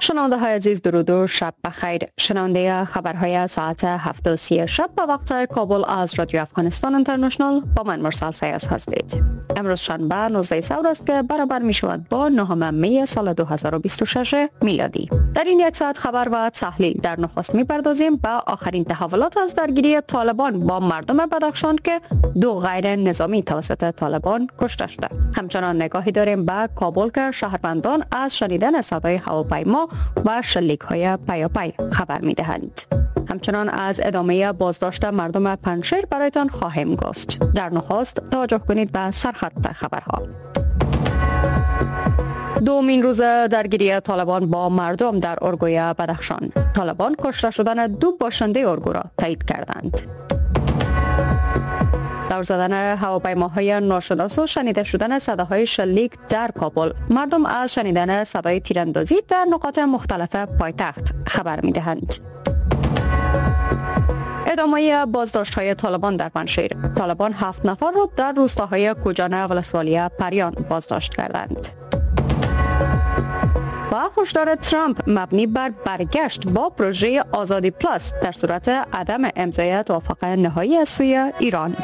شنونده های عزیز درود و شب بخیر. شنونده خبرهای ساعت 7:30 شب به وقت کابل از رادیو افغانستان اینترنشنال با من مرسل سیاس هستید. امروز شنبه 19 سور است که برابر می شود با 9 می سال 2026 میلادی. در این یک ساعت خبر و تحلیل در نخست می پردازیم به آخرین تحولات از درگیری طالبان با مردم بدخشان که 2 غیر نظامی توسط طالبان کشته شده. همچنان نگاهی داریم به کابل که شهروندان از شنیدن صدای هواپیما و شلیک‌های پیاپی خبر می‌دهند. همچنان از ادامه بازداشت مردم پنجشیر برایتان خواهیم گفت. در نخست توجه کنید به سرخط خبرها. دومین روز درگیری طالبان با مردم در اورگوی بدخشان. طالبان کشته شدن 2 باشنده اورگو را تایید کردند. دور زدن هواپیماهای ناشناس و شنیده شدن صداهای شلیک در کابل. مردم از شنیدن صدای تیراندازی در نقاط مختلف پایتخت خبر می‌دهند. ادامه بازداشت‌های طالبان در پنجشیر. طالبان 7 نفر را در روستاهای کوجانه ولسوالی پریان بازداشت کردند. و هشدار ترامپ مبنی بر برگشت با پروژه آزادی پلاس در صورت عدم امضای توافق نهایی از سوی ایران.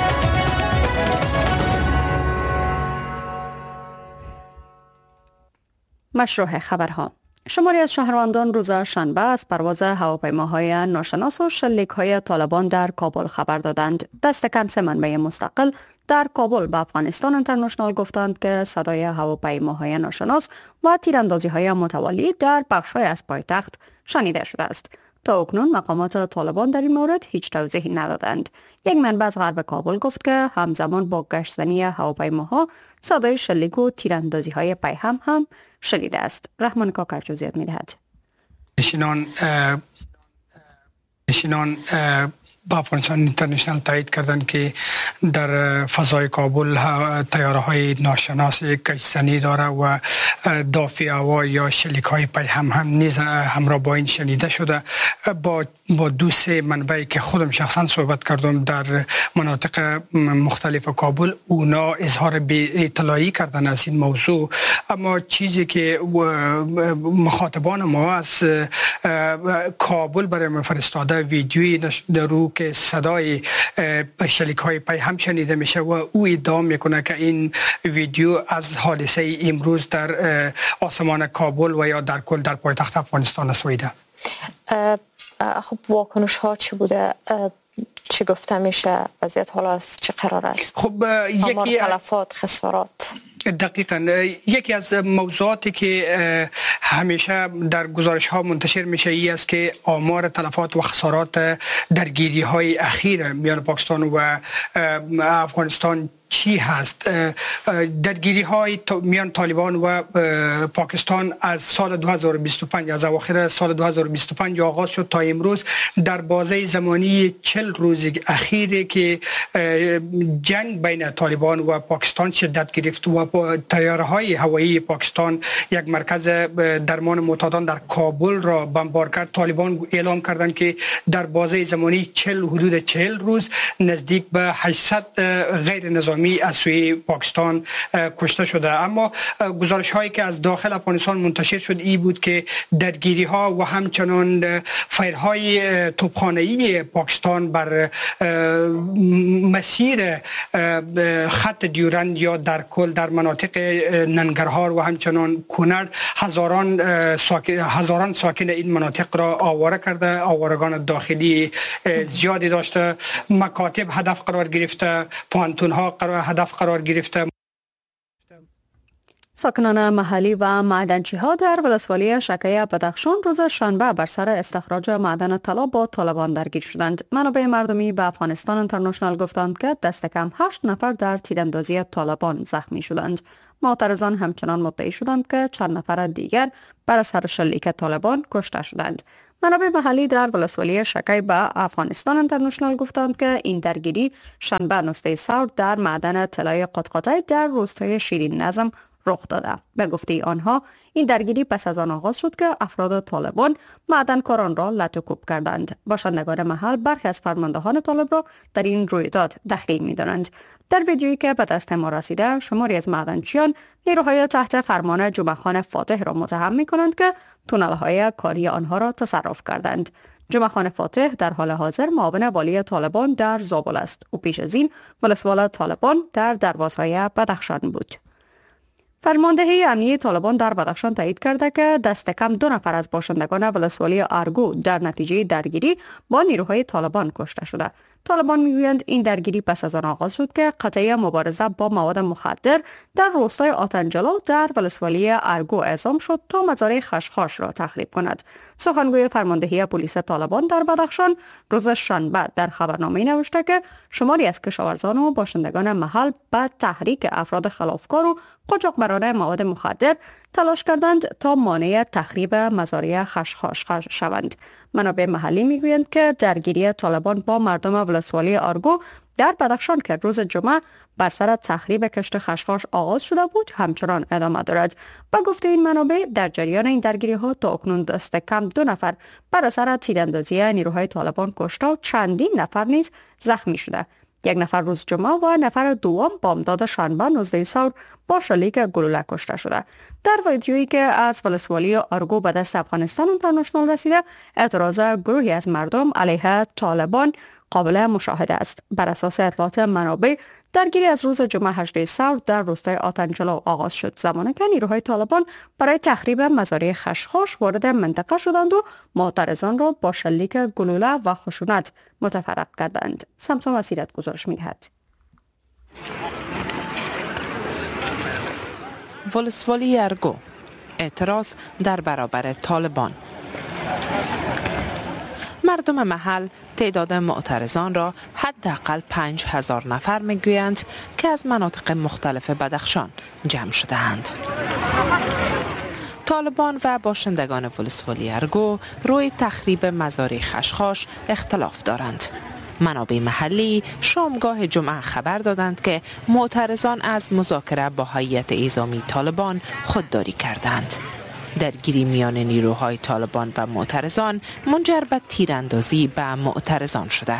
مشروع خبرها. شماری از شهروندان روز شنبه از پرواز هواپیماهای ناشناس و شلیک‌های طالبان در کابل خبر دادند. دست کم 3 منبع مستقل در کابل به افغانستان اینترنشنال گفتند که صدای هواپیماهای ناشناس و تیراندازی‌های متوالی در بخش‌های از پایتخت شنیده شده است. تا اکنون مقامات طالبان در این مورد هیچ توضیحی ندادند. یک منبع از غرب کابل گفت که همزمان با گشتزنی هواپیماها صدای شلیک و تیراندازی‌های پیهم هم شنیده است. رحمان کاکر جزئیات می‌دهد. نشینان با افغانستان اینترنشنال تایید کردند که در فضای کابل طیاره‌های ناشناس گشتزنی داره و دافع هوا یا شلیک‌های پیهم هم نیز همراه با این شنیده شده. با 2 منبعی که خودم شخصا صحبت کردم در مناطق مختلف کابل، اونا اظهار بی اطلاعی کردن از این موضوع. اما چیزی که مخاطبان ما از کابل برای ما فرستاده ویدیویی درو که صدای شلیک‌های پیهم شنیده میشه و او ادعا میکنه که این ویدیو از حادثه امروز در آسمان کابل و یا در کل در پایتخت افغانستان سویده. خب واکنش ها چی بوده؟ چی گفته میشه؟ وضعیت حالا از چه قرار است؟ خب یکی تلفات، خسارات. دقیقاً یکی از موضوعاتی که همیشه در گزارش ها منتشر میشه ای است که آمار تلفات و خسارات درگیری های اخیر میان پاکستان و افغانستان چی هست. درگیری های میان طالبان و پاکستان از سال 2025 از اواخر سال 2025 آغاز شد تا امروز در بازه زمانی 40 روز اخیری که جنگ بین طالبان و پاکستان شدت گرفت و طیاره‌های هوایی پاکستان یک مرکز درمان معتادان در کابل را بمبار کرد. طالبان اعلام کردند که در بازه زمانی حدود 40 روز نزدیک به 800 غیر نظامی از سوی پاکستان کشته شده. اما گزارش هایی که از داخل افغانستان منتشر شد ای بود که درگیری ها و همچنان فایرهای توپخانه‌ای پاکستان بر مسیر خط دیورند یا در کل در مناطق ننگرهار و همچنان کنر هزاران ساکن این مناطق را آواره کرده. آوارگان داخلی زیادی داشته، مکاتب هدف قرار گرفته، پانتون ها هدف قرار گرفته. ساکنان محلی و معدنچی ها در ولسوالی شکیه بدخشان روز شنبه بر سر استخراج معدن طلا با طالبان درگیر شدند. منابع مردمی به افغانستان اینترنشنال گفتند که دست کم 8 نفر در تیراندازی طالبان زخمی شدند. معترضان همچنان مدعی شدند که چند نفر دیگر بر اثر شلیک طالبان کشته شدند. منابع محلی در ولسوالی شکی به افغانستان اینترنشنال گفتند که این درگیری شنبه 19 سور در معدن طلای قطقاطی در روستای شیرین نظم رخ داده. به گفته آنها این درگیری پس از آن آغاز شد که افراد طالبان معدنکاران را لطوکوب کردند. باشندگان محل برخی از فرماندهان طالب را در این رویداد دخیل می‌دانند. در ویدیویی که به دست ما رسیده شماری از معدنچیان نیروهای تحت فرمان جمعه‌خان فاتح را متهم می‌کنند که تونل‌های کاری آنها را تصرف کردند. جمعه‌خان فاتح در حال حاضر معاون والی طالبان در زابل است. او پیش از این ولسوال طالبان در دروازهای بدخشان بود. فرماندهی امنیتی طالبان در بدخشان تایید کرده که دست کم 2 نفر از باشندگان ولسوالی ارگو در نتیجه درگیری با نیروهای طالبان کشته شده. طالبان میگویند این درگیری پس از آن آغاز شد که قطعه مبارزه با مواد مخدر در روستای آتنجلو در ولسوالی ارگو اعزام شد تا مزارع خشخاش را تخریب کند. سخنگوی فرماندهی پلیس طالبان در بدخشان روز شنبه در خبرنامه نوشته که شماری از کشاورزان و باشندگان محل به تحریک افراد خلافکار و قاچاقبران مواد مخدر تلاش کردند تا مانع تخریب مزارع خشخاش شوند. منابع محلی میگویند که درگیری طالبان با مردم ولسوالی آرگو در بدخشان که روز جمعه بر سر تخریب کشت خشخاش آغاز شده بود همچنان ادامه دارد. با گفته این منابع در جریان این درگیری ها تا اکنون دست کم 2 نفر بر اثر تیراندازی نیروهای طالبان کشته و چندین نفر نیز زخمی شده. 1 نفر روز جمعه و نفر دوم بامداد شنبه 19 ثور با شلیک گلوله کشته شده. در ویدیویی که از ولسوالی آرگو به دست افغانستان اینترنشنال رسیده اعتراض گروهی از مردم علیه طالبان قابل مشاهده است. بر اساس اطلاعات منابع درگیری از روز جمعه 18 ثور در روستای آتنجلو آغاز شد زمانی که نیروهای طالبان برای تخریب مزارع خشخاش وارد منطقه شدند و معترضان را با شلیک گلوله و خشونت متفرق کردند. سمسا وسیرت گزارش می‌دهد. ولسوالی ارگو اعتراض در برابر طالبان. مردم محل تعداد معترضان را حداقل 5000 نفر میگویند که از مناطق مختلف بدخشان جمع شده‌اند. طالبان و باشندگان ولسوالی ارگو روی تخریب مزارع خشخاش اختلاف دارند. منابع محلی شامگاه جمعه خبر دادند که معترضان از مذاکره با هیئت اعزامی طالبان خودداری کردند. درگیری میان نیروهای طالبان و معترضان منجر به تیراندازی به معترضان شده.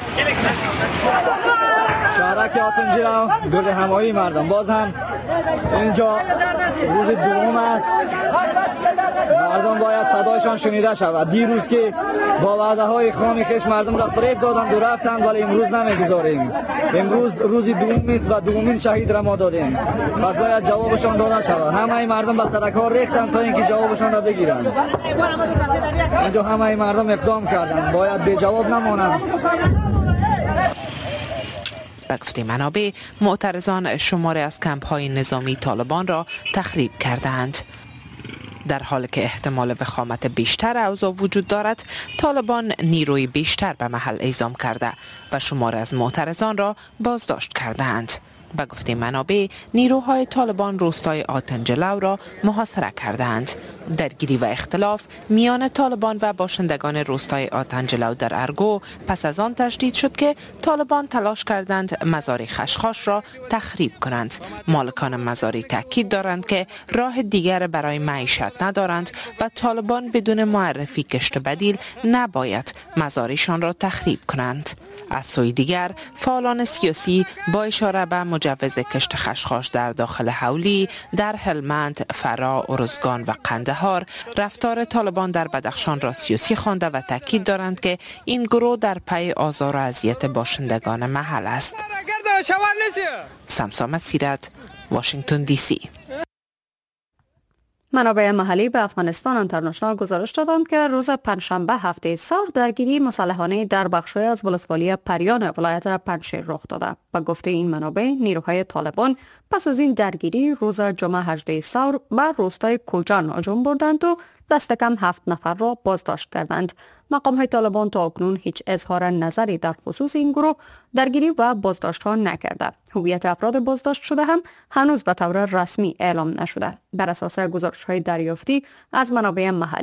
شهرک آتنجلو گرد همایی مردم باز هم اینجا روز دوم است. مردم باید صدایشان شنیده شود. دیروز که با وعده های خام خش مردم را فریب دادند و رفتند ولی امروز نمیگذاریم. امروز روز دوم است و دومین شهید را ما دادیم. پس باید جوابشان داده شود. همه مردم به سرک ها ریختند تا اینکه جوابشان را بگیرند. اینجا همه مردم اقدام کردند. باید به جواب نمانند. به گفته منابع معترضان شماری از کمپ‌های نظامی طالبان را تخریب کردند. در حالی که احتمال وخامت بیشتر اوضاع وجود دارد، طالبان نیروی بیشتر به محل اعزام کرده و شماری از معترضان را بازداشت کردند. به گفته منابع نیروهای طالبان روستای آتنجلو را محاصره کردند. درگیری و اختلاف میان طالبان و باشندگان روستای آتنجلو در ارگو پس از آن تشدید شد که طالبان تلاش کردند مزارع خشخاش را تخریب کنند. مالکان مزارع تاکید دارند که راه دیگر برای معیشت ندارند و طالبان بدون معرفی کشت بدیل نباید مزارعشان را تخریب کنند. از سوی دیگر فعالان سیاسی با اشاره به مجوز کشت خشخاش در داخل حولی در هلمند، فرا، ارزگان و قندهار رفتار طالبان در بدخشان را سیاسی خوانده و تاکید دارند که این گروه در پی آزار و اذیت باشندگان محل است. سمسا مسیرت، واشنگتن دی سی. منابع محلی به افغانستان اینترنشنال گزارش دادند که روز پنجشنبه 7 ثور درگیری مسلحانه در بخشی از ولسوالی پریان ولایت پنجشیر رخ داده. با گفته این منابع نیروهای طالبان پس از این درگیری روز جمعه 18 ثور به روستای کوجان هجوم بردند و دست کم 7 نفر را بازداشت کردند. مقام‌های طالبان تا اکنون هیچ اظهار نظری در خصوص این گروه درگیری و بازداشت‌ها نکرده. هویت افراد بازداشت شده هم هنوز به طور رسمی اعلام نشده. بر اساس گزارش‌های دریافتی از منابع محلی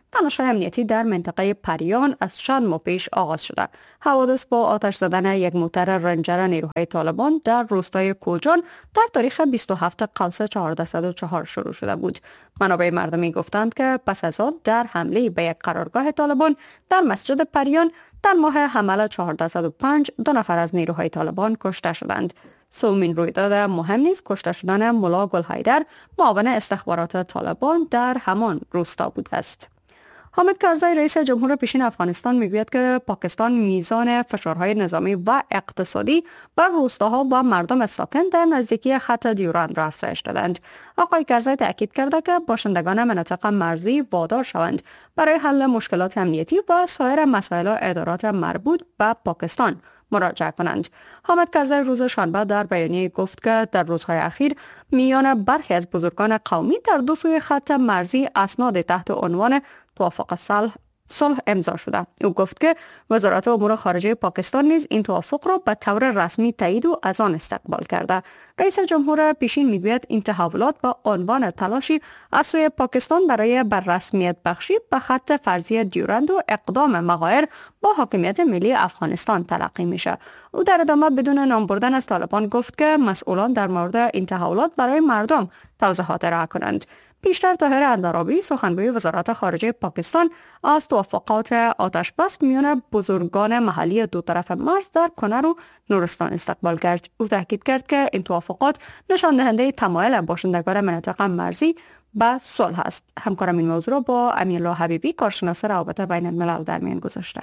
تنش‌های امنیتی در منطقه پریان از چند ماه پیش آغاز شده. حوادث با آتش زدن یک موتر رنجر نیروهای طالبان در روستای کوجان در تاریخ 27 قوس 1404 شروع شده بود. منابع مردمی گفتند که پس از آن در حمله به یک قرارگاه طالبان در مسجد پریان در ماه حمل 1405 2 نفر از نیروهای طالبان کشته شدند. سومین رویداد مهم نیز کشته شدن ملا گل‌حیدر، معاون استخبارات طالبان در همان روستا بوده است. حامد کرزی رئیس جمهور پیشین افغانستان میگوید که پاکستان میزان فشارهای نظامی و اقتصادی بر روستاها و مردم ساکن در نزدیکی خط دیورند را افزایش دادند. آقای کرزی تاکید کرده که باشندگان مناطق مرزی وادار شوند برای حل مشکلات امنیتی و سایر مسائل و ادارات مربوط به پاکستان مراجعه کنند. حامد کرزی روز شنبه در بیانیه گفت که در روزهای اخیر میان برخی از بزرگان قومی در دو سوی خط مرزی اسناد تحت عنوان توافق صلح امضا شده. او گفت که وزارت امور خارجه پاکستان نیز این توافق را به طور رسمی تایید و از آن استقبال کرده. رئیس جمهور پیشین میگوید این تحولات با عنوان تلاشی از سوی پاکستان برای بر رسمیت بخشی به خط فرضی دیورند و اقدام مغایر با حاکمیت ملی افغانستان تلقی میشه. او در ادامه بدون نام بردن از طالبان گفت که مسئولان در مورد این تحولات برای مردم توضیحات ارائه کنند. پیشتر طاهر اندرابی سخنگوی وزارت خارجه پاکستان از توافقات آتشبس میان بزرگان محلی دو طرف مرز در کنر و نورستان استقبال کرد. او تاکید کرد که این توافقات نشان دهنده تمایل باشندگان مناطق مرزی به صلح است. همکارم این موضوع را با امیرالله حبیبی کارشناس روابط بین الملل در میان گذاشته.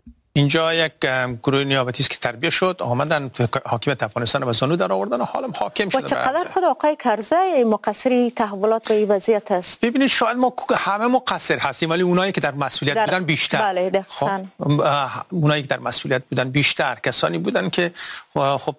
اینجا یک گروه نیابتی است که تربیه شد، آمدن حاکمیت افغانستان به زانو در آوردن و حالا حاکم شده. و چقدر خود آقای کرزی مقصری تحولات و این وضعیت است؟ ببینید شاید ما همه مقصر هستیم ولی اونایی که در مسئولیت بودن بیشتر. بله دقیقاً. اونایی که در مسئولیت بودن بیشتر کسانی بودن که خب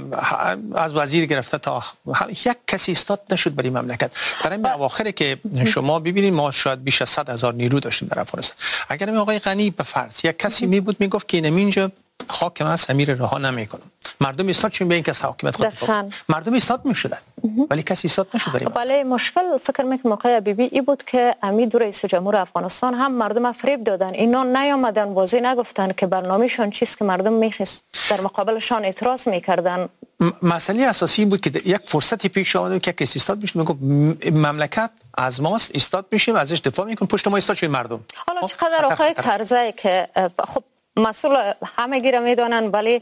از وزیر گرفته تا یک کسی ایستاد نشد برای مملکت. در این اواخر که شما ببینید ما شاید بیش از 100,000 نیرو داشتیم در افغانستان. اگر می آقای غنی به فرض یک کسی می بود میگفت که اینجا حاکم است امیر رها نمیکنم، مردم ایستاد چون به این کس حاکمیت خود مردم ایستاد میشدن ولی کسی ایستاد نشد برای بله مشکل فکر میکنم آقای حبیبی ای بود که امید رئیس جمهور افغانستان هم مردم فریب دادن، اینا نیامدن واضح نگفتن که برنامه‌شون چیست که مردم میخواست، در مقابلشان اعتراض میکردن. مسئله اساسی این بود که یک فرصتی پیش آمد که کسی ایستاد میشه میگه مملکت از ماست، ایستاد میشیم ازش دفاع میکنیم، پشت ما ایستاد شوی مردم. حالا چقدر آقای کرزی که خب مسئول همه گیره میدانن ولی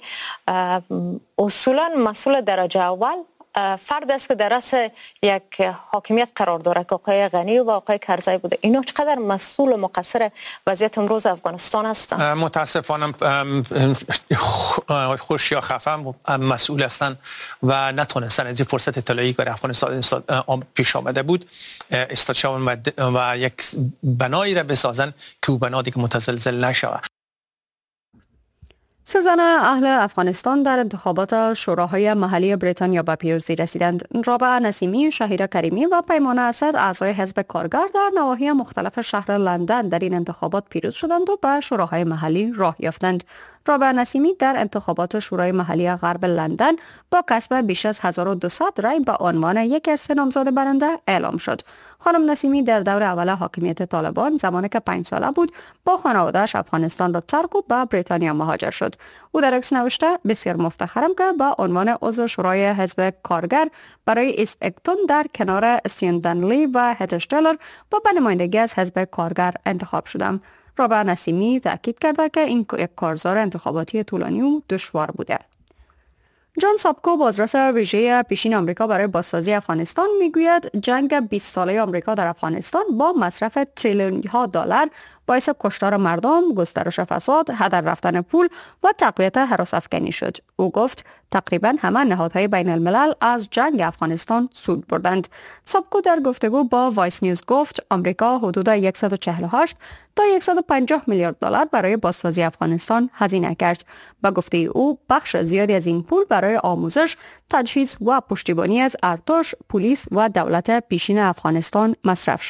اصولا مسئول درجه اول فرد است که در رأس یک حاکمیت قرار داره که آقای غنی و آقای کرزی بوده. اینا چقدر مسئول و مقصر وضعیت امروز افغانستان هستند؟ متاسفانه خوش یا خفه مسئول هستند و نتونستن از این فرصت طلایی که برای افغانستان پیش آمده بود استاد شوند و یک بنایی را بسازن که او بنا دیگه متزلزل نشود. 3 زن اهل افغانستان در انتخابات شوراهای محلی بریتانیا به پیروزی رسیدند. رابعه نسیمی، شهیره کریمی و پیمانه اسد اعضای حزب کارگر در نواحی مختلف شهر لندن در این انتخابات پیروز شدند و به شوراهای محلی راه یافتند. رابعه نسیمی در انتخابات شورای محلی غرب لندن با کسب بیش از 1200 رای به عنوان یکی از 3 نامزد برنده اعلام شد. خانم نسیمی در دور اول حاکمیت طالبان زمانی که 5 ساله بود با خانواده‌اش افغانستان را ترک و به بریتانیا مهاجر شد. او در عکس نوشته بسیار مفتخرم که به عنوان عضو شورای حزب کارگر برای ایست اکتون در کنار استیون دنلی و هتش تیلر و به نمایندگی از حزب کارگر انتخاب شدم. رابعه نسیمی تاکید کرده که این یک کارزار انتخاباتی طولانی و دشوار بوده. جان سابکو بازرس ویژه پیشین آمریکا برای بازسازی افغانستان میگوید جنگ 20 ساله آمریکا در افغانستان با مصرف تریلیون‌ها دلار باعث کشتار مردم، گسترش فساد، هدر رفتن پول و تقویت هراس‌افکنی شد. او گفت تقریبا همه نهادهای بین الملل از جنگ افغانستان سود بردند. سابکو در گفتگو با وایس نیوز گفت آمریکا حدود 148 تا 150 میلیارد دلار برای بازسازی افغانستان هزینه کرد. با گفته او بخش زیادی از این پول برای آموزش، تجهیز و پشتیبانی از ارتش، پلیس و دولت پیشین افغانستان مصرف شد.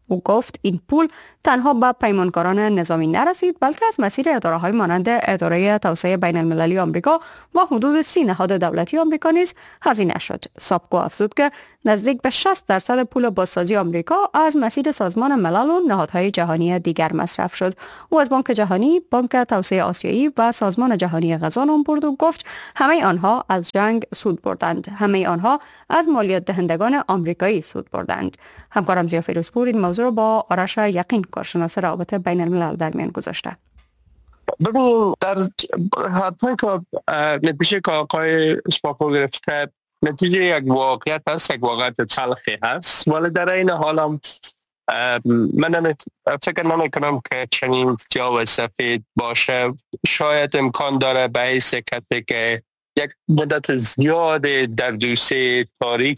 او گفت این پول تنها به پیمانکاران نظامی نرسید بلکه از مسیر اداره‌های مانند اداره توسعه بین المللی آمریکا و حدود 30 نهاد دولتی آمریکا نیز هزینه شد. سابکو افزود که نزدیک به 60% پول بازسازی آمریکا از مسیر سازمان ملل و نهادهای جهانی دیگر مصرف شد. او از بانک جهانی، بانک توسعه آسیایی و سازمان جهانی غذا نام برد و گفت همه آنها از جنگ سود بردند. همه آنها از مالیات دهندگان آمریکایی سود بردند. همکارم زیا فیروزپور این موضوع را با آرش یقین کارشناس روابط بین الملل در میان گذاشته. ببین در حتما که نتیجه که آقای سپاکو گرفته نتیجه یک واقعیت هست، یک واقعیت تلخی هست، ولی در این حال هم من فکر نمی کنم که چنین سیاه و سفید باشه. شاید امکان داره به حیث کسی که یک مدت زیاد در دوسیه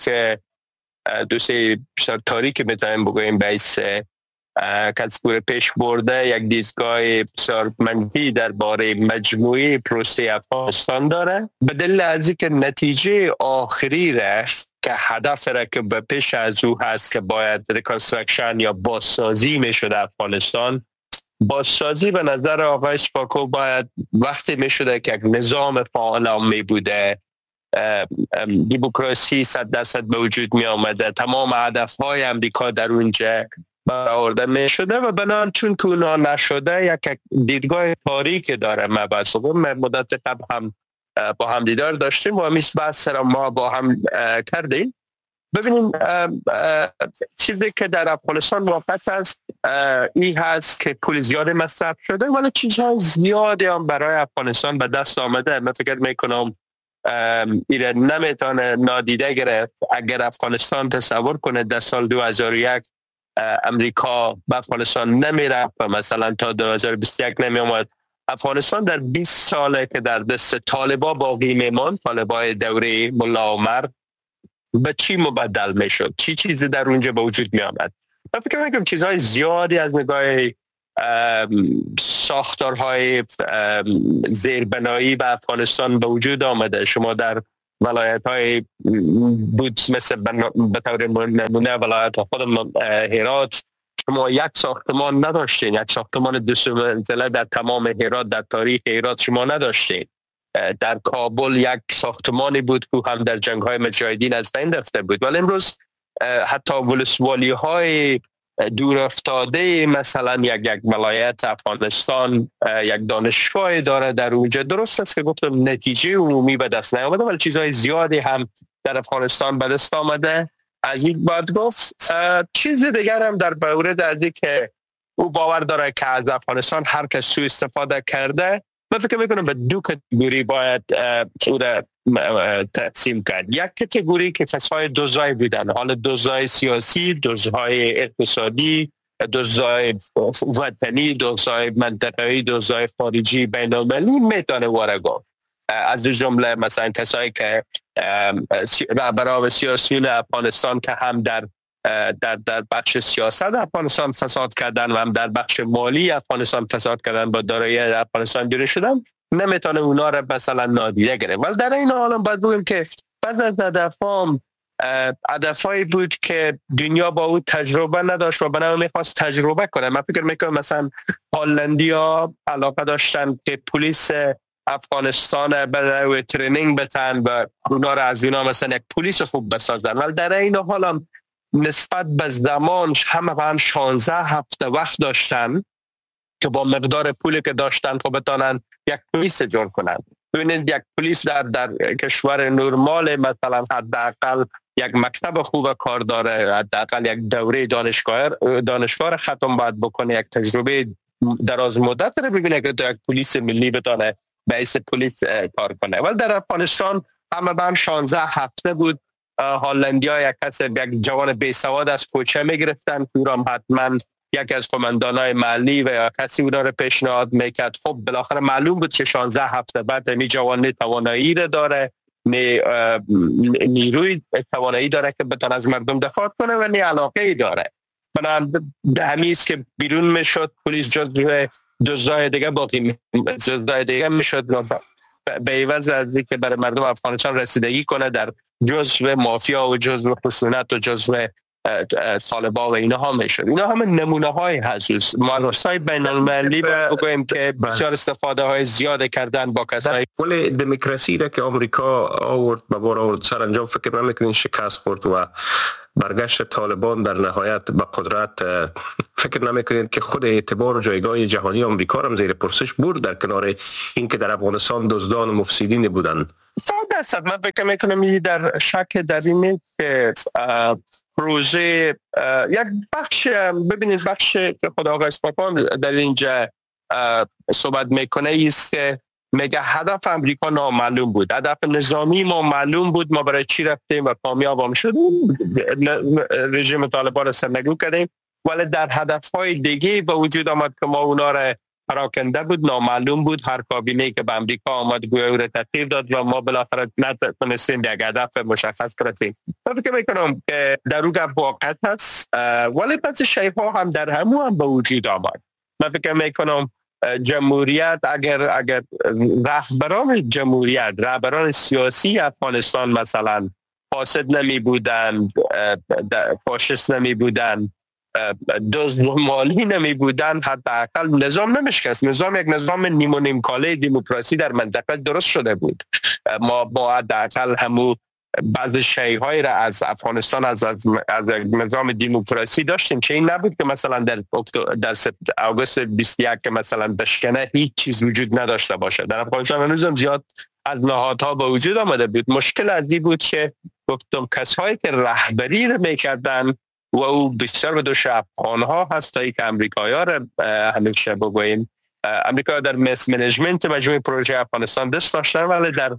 تاریک میتونیم بگوییم به حیث کسبور پیش برده یک دیدگاه بسیار منفی درباره مجموعی پروسه افغانستان داره، به دلیل از اینکه نتیجه آخری رشت که هدف را که به پیش از او هست که باید ریکانسترکشن یا بازسازی میشده افغانستان. بازسازی به نظر آقای سپاکو باید وقتی میشده که یک نظام فعال می بوده، دموکراسی 100% به وجود می آمده، تمام هدفهای امریکا در اونجا برآورده می شده و بنابراین چون که اونا نشده یک دیدگاه تاریک داره. ما مدت قبل هم با هم دیدار داشتیم و همیش بحث را ما با هم کردیم. ببینیم چیزی که در افغانستان واقع هست این هست که پول زیاد مصرف شده ولی چیزهای زیادی هم برای افغانستان به دست آمده. من فکر میکنم ایره نمیتونه نادیده گرفت. اگر افغانستان تصور کنه در سال 2001 امریکا به افغانستان نمیره و مثلا تا 2021 نمی آمد، افغانستان در 20 ساله که در دست طالبا باقی میماند، طالبای دوره ملا عمر، به چی مبدل میشد؟ چی چیزی در اونجا به وجود می آمد؟ من فکر میکنم چیزهای زیادی از نگاه ساختارهای زیربنایی به افغانستان به وجود آمده. شما در ولایت های بود مثل به طور نمونه ولایت خودم هرات شما یک ساختمان نداشتین، یک ساختمان دو منزله در تمام هرات در تاریخ هرات شما نداشتین. در کابل یک ساختمانی بود که هم در جنگ های مجاهدین از بین رفته بود، ولی امروز حتی ولسوالی های دور افتاده مثلا یک ولایت افغانستان یک دانشگاه داره در اونجا. درست است که گفتم نتیجه عمومی به دست نیامده ولی چیزهای زیادی هم در افغانستان به دست آمده. از یک بعد گفت چیز دیگر هم در مورد از این که او باور داره که از افغانستان هر کس سوء استفاده کرده. من فکر میکنم به دو کاتگوری باید او را تقسیم کرد. یک کاتگوری که کسای دزدای بودن، حالا دزدای سیاسی، دزدای اقتصادی، دزدای وطنی، دزدای منطقه‌ای، دزدای خارجی بین المللی میتونه وارد گفت. از جمله مثلا کسایی که رهبران سیاسیون افغانستان که هم در بخش سیاست افغانستان فساد کردن و هم در بخش مالی افغانستان فساد کردن با دارایی افغانستان جوری شدن، نمیتونه اونا را مثلا نادیده گرفت. ولی در این حال باید بگیم که بعضی از هدفهایی بود که دنیا با او تجربه نداشت و بنابراین میخواست تجربه کنه. من فکر میکنم مثلا هلندیا علاقه داشتن که پلیس افغانستان برای ترینینگ بتن و اونا را از اینا مثلا یک پلیس خوب بسازن، ولی در این حال هم نسبت به زمانش همه 16 هفته وقت داشتن که با مقدار پولی که داشتن خب بتانن یک پلیس جور کنن. ببینید یک پلیس در کشور نرمال مثلا حداقل یک مکتب خوب کار داره، حداقل یک دوره دانشگاه ختم باید بکنه، یک تجربه دراز مدت رو ببینه که یک پلیس ملی بتانه به حیث پلیس کار کنه. ولی در افغانستان همه 16 هفته بود. هلندیا یک جوان بیسواد از کوچه میگرفتن که او حتما یکی از قماندانای محلی و یا کسی اونا رو پیشنهاد میکرد. خب بالاخره معلوم بود که 16 هفته بعد می جوان توانایی رو داره، نیروی توانایی داره که بتونه از مردم دفاع کنه و نی علاقه ای داره. بنابراین همیست که بیرون میشد پلیس جزو دزدای دیگه باقی میشد به عوض از اینکه برای مردم افغانستان رسیدگی کنه در جزو مافیا و جزو خشونت و جزو طالبان و اینها میشد. اینا همه نمونه های هست. مؤسسات بین المللی بگوییم که بسیار استفاده های زیاد کردن با کسایی. ولی دموکراسی را که آمریکا آورد به بار آورد سرانجام فکر نمیکنین شکست خورد و برگشت طالبان در نهایت به قدرت، فکر نمیکنید که خود اعتبار و جایگاه جهانی آمریکا را زیر پرسش برد در کنار اینکه در افغانستان دزدان و مفسدین بودند؟ 100% من فکر میکنم در شک در این که پروژه یک بخش، ببینید بخش که خدا آقای اسپاکان در اینجا صحبت میکنه ایست که میگه هدف امریکا نامعلوم بود، هدف نظامی ما معلوم بود، ما برای چی رفتیم و کامیاب هم شدیم، رژیم طالبان را سرنگون کردیم، ولی در هدفهای دیگه به وجود آمد که ما اونا را پراکنده بود، نامعلوم بود. هر کابینه که به امریکا آمد گویا او را تغییر داد و ما بالاخره نتونستیم یک هدف مشخص کنیم. من فکر میکنم که در او گپ واقعیت هست، ولی بعضی شیء ها هم در همون هم به وجود آمد. من فکر میکنم جمهوریت اگر رهبران جمهوریت، رهبران سیاسی افغانستان مثلا فاسد نمی بودند، فاشیست نمی بودند، دزد مالی نمی بودند، حداقل نظام نمیشکست. نظام یک نظام نیم و نیم کاله دموکراسی در منطقه درست شده بود. ما با حداقل همو بعضی شیءهای را از افغانستان از نظام دموکراسی داشتیم که این نبود که مثلا در آگوست 21 که مثلا بشکنه هیچ چیز وجود نداشته باشه. در افغانستان هنوز هم زیاد از نهادها به وجود آمده بود. مشکل از این بود که گفتم کسایی که رهبری را میکردن و او بسیار به دوش افغانها هستایی که امریکایی‌ها را همیشه بگوییم امریکا در منیجمنت مجموعه پروژه افغانستان دست داشتن، ولی در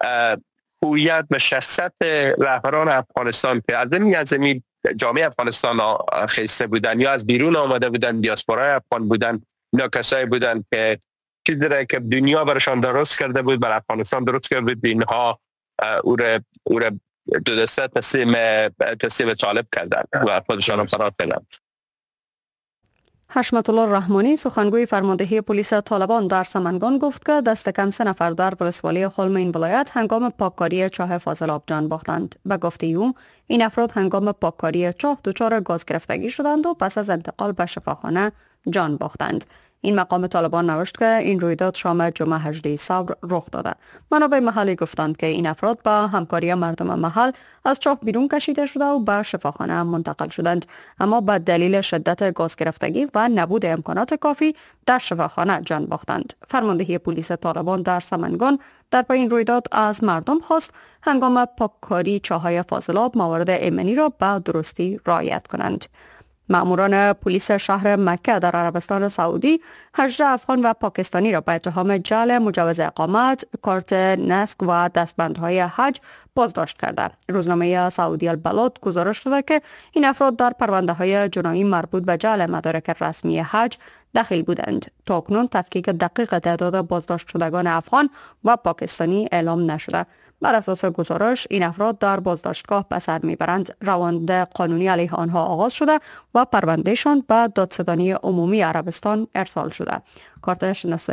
هویت و شخصیت رهبران افغانستان که از این جامعه افغانستان خیسته بودن یا از بیرون آمده بودن، دیاسپورای افغان بودن، اینا کسایی بودن که چیزی را که دنیا برشان درست کرده بود بر افغانستان درست کرده بود، اینها او را دو دسته تسلیم طالب کردن و خودشان فرار کردن. حشمت الله رحمانی سخنگوی فرماندهی پلیس طالبان در سمنگان گفت که دست کم 3 نفر در ولسوالی خلم این ولایت هنگام پاککاری چاه فاضلاب جان باختند. به گفته او این افراد هنگام پاککاری چاه دچار گاز گرفتگی شدند و پس از انتقال به شفاخانه جان باختند. این مقام طالبان نوشت که این رویداد شام جمعه 18 ثور رخ داده. منابع محلی گفتند که این افراد با همکاری مردم محل از چاه بیرون کشیده شده و به شفاخانه منتقل شدند، اما به دلیل شدت گاز گرفتگی و نبود امکانات کافی در شفاخانه جان باختند. فرماندهی پلیس طالبان در سمنگان در پایین رویداد از مردم خواست هنگام پاککاری چاه‌های فاضلاب موارد ایمنی را به درستی رعایت کنند. مأموران پلیس شهر مکه در عربستان سعودی 18 افغان و پاکستانی را به اتهام جعل مجوز اقامت، کارت نسک و دستبندهای حج بازداشت کرده. روزنامه سعودی البلاد گزارش داده که این افراد در پرونده‌های جنایی مربوط به جعل مدارک رسمی حج دخیل بودند. تا اکنون تفکیک دقیق تعداد بازداشت شدگان افغان و پاکستانی اعلام نشده. بر اساس گزارش این افراد در بازداشتگاه به سر میبرند. روند قانونی علیه آنها آغاز شده و پروندهشان به دادستانی عمومی عربستان ارسال شده. کارت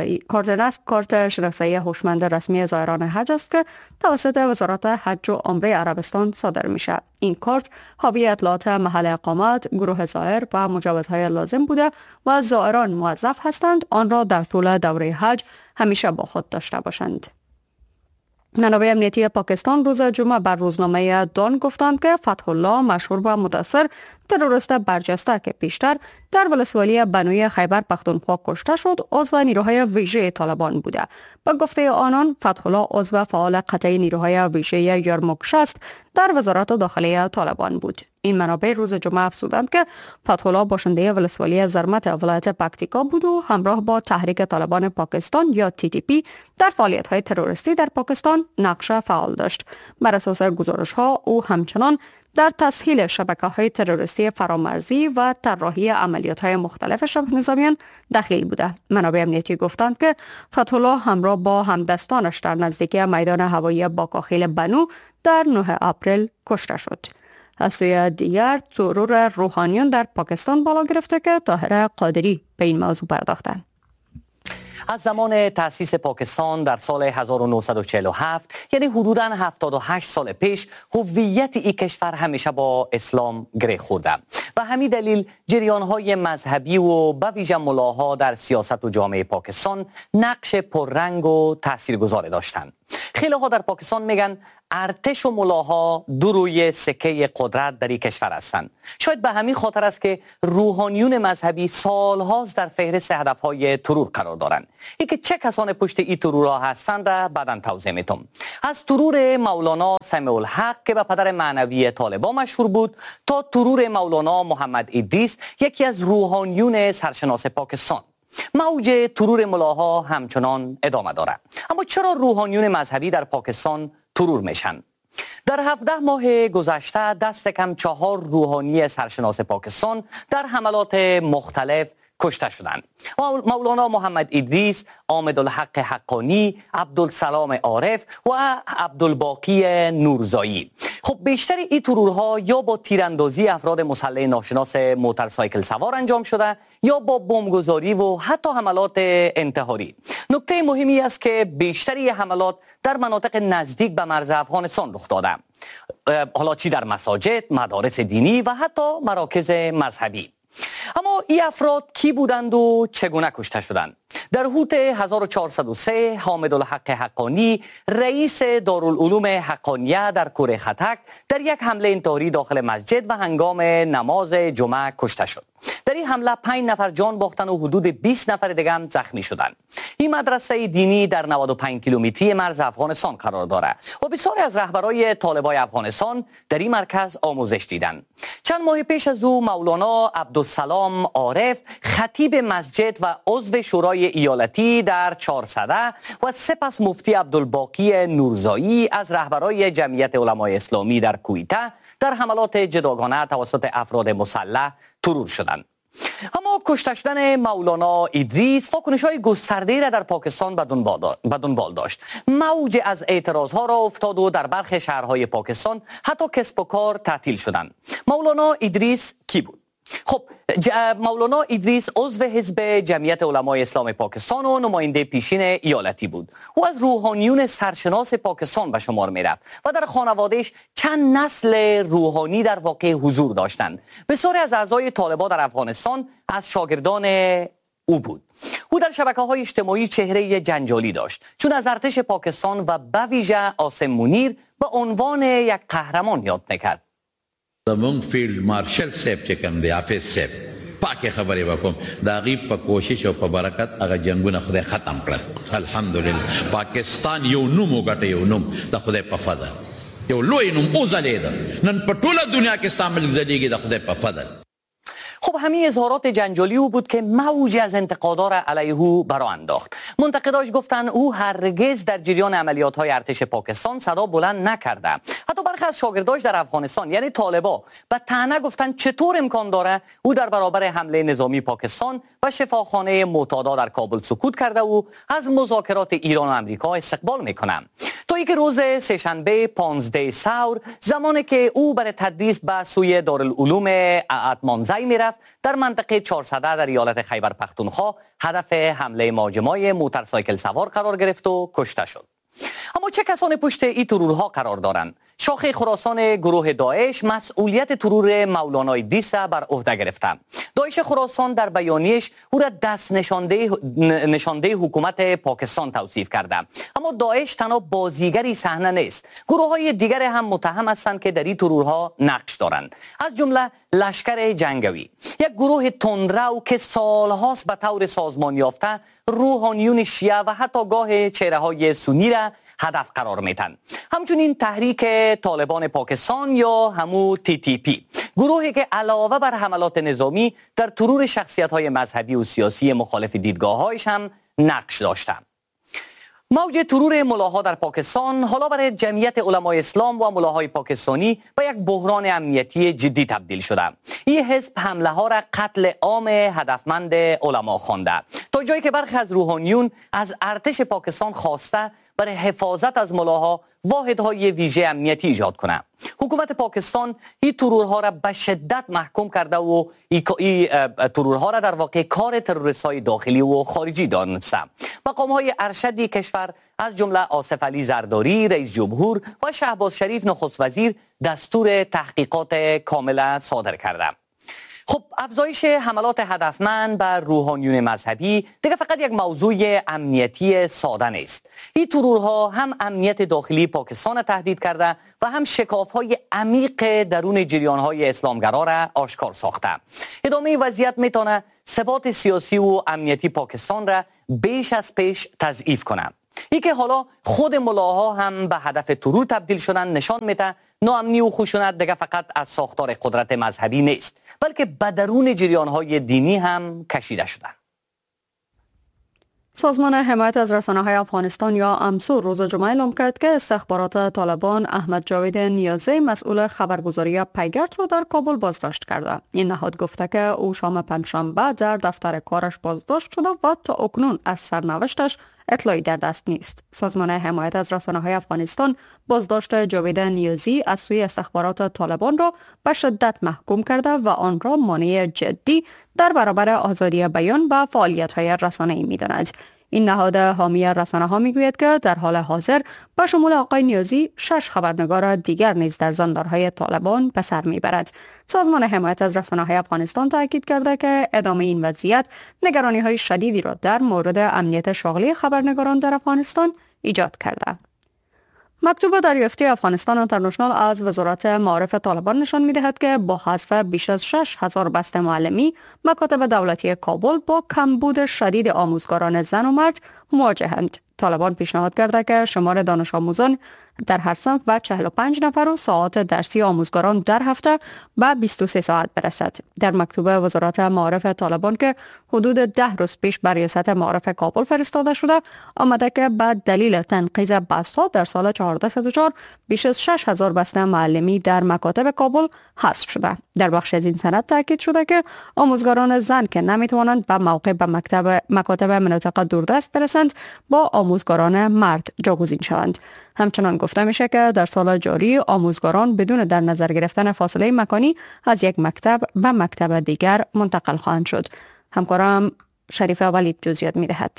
شناسایی هوشمند رسمی زائران حج است که توسط وزارت حج و عمره عربستان صادر میشه. این کارت حاوی اطلاعات محل اقامت، گروه زائر و مجوزهای لازم بوده و زائران موظف هستند آن را در طول دوره حج همیشه با خود داشته باشند. منابع امنیتی پاکستان روز جمعه بر روزنامه دان گفتند که فتح الله مشهور و مدثر تروریست برجسته که پیشتر در ولسوالی بنوی خیبر پختونخوا کشته شد عضو نیروهای ویژه طالبان بوده. به گفته آنان فتح الله عضو فعال قطعی نیروهای ویژه یارموک 60 در وزارت داخلی طالبان بود. این منابع روز جمعه افزودند که فتح الله باشنده ولسوالی زرمت ولایت پکتیکا بود و همراه با تحریک طالبان پاکستان یا TTP در فعالیت‌های تروریستی در پاکستان نقش فعال داشت. بر اساس گزارش‌ها او همچنان در تسهیل شبکه‌های تروریستی فرامرزی و طراحی عملیات‌های مختلف شبه نظامیان دخیل بوده. منابع امنیتی گفتند که فتح الله همراه با همدستانش در نزدیکی میدان هوایی باکاخیل بنو در 9 اپریل کشته شد. از سوی دیگر ترور روحانیون در پاکستان بالا گرفته که طاهر قادری به این موضوع پرداختند. از زمان تأسیس پاکستان در سال 1947 یعنی حدوداً 78 سال پیش هویت این کشور همیشه با اسلام گره خورده و همین دلیل جریان‌های مذهبی و به ویژه ملاها در سیاست و جامعه پاکستان نقش پررنگ و تاثیرگذار داشتند. خیلی ها در پاکستان میگن ارتش و ملاها دو روی سکه قدرت در این کشور هستند. شاید به همین خاطر است که روحانیون مذهبی سالهاست در فهرست هدفهای ترور قرار دارند. اینکه چه کسان پشت این ترورها هستند را بعداً توضیح میتم. از ترور مولانا سمیع الحق که به پدر معنوی طالبان مشهور بود تا ترور مولانا محمد ادریس یکی از روحانیون سرشناس پاکستان. موج ترور ملاها همچنان ادامه دارد. اما چرا روحانیون مذهبی در پاکستان ترور میشن؟ در 17 ماه گذشته دست کم 4 روحانی سرشناس پاکستان در حملات مختلف کشته شدند. مولانا محمد ادریس، آمدالحق حقانی، عبدالسلام عارف و عبدالباقی نورزایی. خب بیشتر این ترورها یا با تیراندازی افراد مسلح ناشناس موتورسایکل سوار انجام شده یا با بمبگذاری و حتی حملات انتحاری. نکته مهمی است که بیشتری حملات در مناطق نزدیک به مرز افغانستان رخ داده. حالا چی در مساجد، مدارس دینی و حتی مراکز مذهبی. اما این افراد کی بودند و چگونه کشته شدند؟ در هوت 1403 حامدالحق حقانی رئیس دارالعلوم حقانیه در کوره خطک در یک حمله انتحاری داخل مسجد و هنگام نماز جمعه کشته شد. در این حمله 5 نفر جان باختند و حدود 20 نفر دیگر هم زخمی شدند. این مدرسه دینی در 95 کیلومتری مرز افغانستان قرار دارد و بسیاری از رهبرای طالبای افغانستان در این مرکز آموزش دیدند. چند ماه پیش از او مولانا عبدالسلام عارف خطیب مسجد و عضو شورای ایالتی در 400 و سپس مفتی عبدالباقی نورزایی از رهبرای جمعیت علمای اسلامی در کویته در حملات جداگانه توسط افراد مسلح ترور شدند. اما کشته شدن مولانا ادریس واکنش‌های گسترده‌ای را در پاکستان به دنبال داشت. موج از اعتراض‌ها را افتاد و در برخی شهرهای پاکستان حتی کسب و کار تعطیل شدند. مولانا ادریس کی بود؟ خب مولانا ادریس عضو حزب جمعیت علمای اسلام پاکستان و نماینده پیشین ایالتی بود. او از روحانیون سرشناس پاکستان به شمار می رفت و در خانوادهش چند نسل روحانی در واقع حضور داشتند. بسیاری از اعضای طالبان در افغانستان از شاگردان او بود. او در شبکه‌های اجتماعی چهره جنجالی داشت چون از ارتش پاکستان و به ویژه عاصم منیر به عنوان یک قهرمان یاد می‌کرد. زمونږ فیلډ مارشل صاحب چې کوم دی حافظ صاحب پاکه خبرې وکوم د هغې په کوشش او په برکت هغه جنګونه خدای ختم کړل. الحمدلله پاکستان یو نوم وګټه، یو نوم د خدای په فضل، یو لوی نوم وځلېده. نن په ټوله دنیا کې ستا ملک ځلیږي د خدای په فضل. خب همین اظهارات جنجالی او بود که موجی از انتقادها را علیه او برآ انداخت. منتقداش گفتند او هرگز در جریان عملیات‌های ارتش پاکستان صدا بلند نکرده. حتی برخی از شاگرداش در افغانستان یعنی طالبا به طعنه گفتند چطور امکان داره او در برابر حمله نظامی پاکستان و شفاخانه معتادا در کابل سکوت کرده و از مذاکرات ایران و آمریکا استقبال میکنه. تا اینکه روز سه‌شنبه 15 ثور زمانی که او برای تدریس به سوی دارالعلوم اتمانزی میرفت در منطقه 400 در ایالت خیبر پختونخوا هدف حمله مهاجمای موتورسایکل سوار قرار گرفت و کشته شد. اما چه کسانی پشت این ترورها قرار دارند؟ شاخه خراسان گروه داعش مسئولیت ترور مولانا ادریس بر عهده گرفته. داعش خراسان در بیانیه‌اش او را دست نشانده حکومت پاکستان توصیف کرده. اما داعش تنها بازیگری صحنه نیست. گروه‌های دیگر هم متهم هستند که در این ترورها نقش دارند. از جمله لشکر جنگوی، یک گروه تندرو که سالهاست به طور سازمان یافته روحانیون شیعه و حتی گاه چهره‌های سنی را هدف قرار میدن. همچنین تحریک طالبان پاکستان یا همون TTP، گروهی که علاوه بر حملات نظامی در ترور شخصیت‌های مذهبی و سیاسی مخالف دیدگاه‌هایش هم نقش داشتند. موج ترور ملاها در پاکستان حالا برای جمعیت علمای اسلام و ملاهای پاکستانی به یک بحران امنیتی جدی تبدیل شده. این حزب حمله ها را قتل عام هدفمند علما خوانده تا جایی که برخی از روحانیون از ارتش پاکستان خواسته برای حفاظت از ملاها واحدهای ویژه امنیتی ایجاد کنند. حکومت پاکستان این ترورها را به شدت محکوم کرده و این ترورها را در واقع کار تروریست‌های داخلی و خارجی دانسته. مقام‌های ارشدی کشور از جمله آصف علی زرداری رئیس جمهور و شهباز شریف نخست وزیر دستور تحقیقات کامل صادر کردند. خب افزایش حملات هدفمند بر روحانیون مذهبی دیگه فقط یک موضوع امنیتی ساده نیست. این ترورها هم امنیت داخلی پاکستان تهدید کرده و هم شکاف‌های عمیق درون جریان‌های اسلامگرا را آشکار ساخته. ادامه وضعیت میتونه ثبات سیاسی و امنیتی پاکستان را بیش از پیش تضعیف کنه. ای که حالا خود ملاها هم به هدف ترور تبدیل شدن نشان میده ناامنی و خشونت دیگه فقط از ساختار قدرت مذهبی نیست، بلکه به درون جریان‌های دینی هم کشیده شدن. سازمان حمایت از رسانه‌های افغانستان یا امسو روز جمعه اعلام کرد که استخبارات طالبان احمد جاوید نیازی مسئول خبرگزاری پیگرد را در کابل بازداشت کرده. این نهاد گفته که او شام پنجشنبه در دفتر کارش بازداشت شده و تا اکنون از سرنوشتش اطلاعی در دست نیست. سازمان حمایت از رسانه‌های افغانستان بازداشت جاوید نیازی از سوی استخبارات طالبان را به شدت محکوم کرده و آن را مانع جدی در برابر آزادی بیان و فعالیت‌های رسانه‌ای می‌داند. این نهاد حامی رسانه‌ها میگوید که در حال حاضر به شمول آقای نیازی 6 خبرنگار دیگر نیز در زندان‌های طالبان به سر میبرد. سازمان حمایت از رسانه‌های افغانستان تاکید کرده که ادامه این وضعیت نگرانی‌های شدیدی را در مورد امنیت شغلی خبرنگاران در افغانستان ایجاد کرده. مکتوب دریافتی افغانستان اینترنشنال از وزارت معارف طالبان نشان می‌دهد که با حذف بیش از 6000 بسته معلمی، مکاتب دولتی کابل با کمبود شدید آموزگاران زن و مرد مواجهند. طالبان پیشنهاد کرده که شمار دانش آموزان در هر صنف و 45 نفر و ساعات درسی آموزگاران در هفته به 23 ساعت برسد. در مکتوب وزارت معارف طالبان که حدود 10 روز پیش بر ریاست معارف کابل فرستاده شده، آمده که بعد دلیل تنقیض بست‌ها در سال 1404 بیش از 6000 بسته معلمی در مکاتب کابل حذف شده. در بخش از این سند تاکید شده که آموزگاران زن که نمیتوانند به موقع به مکاتب مناطق دوردست برسند با آموزگاران مرد جاگزین شوند. همچنان گفته میشه که در سال جاری آموزگاران بدون در نظر گرفتن فاصله مکانی از یک مکتب به مکتب دیگر منتقل خواهند شد. همکارم شریف ولید جزئیات میدهد.